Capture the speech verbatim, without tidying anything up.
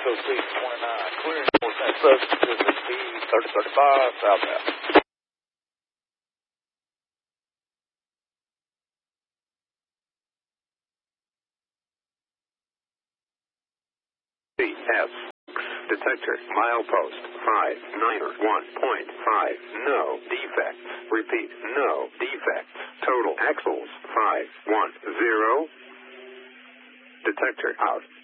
Echo six twenty-nine, clearing towards that subsystem speed thirty thirty-five southbound. S. Detector, milepost, five nine one point five, no defects. Repeat, no defects. Total axles, five one zero. Detector out.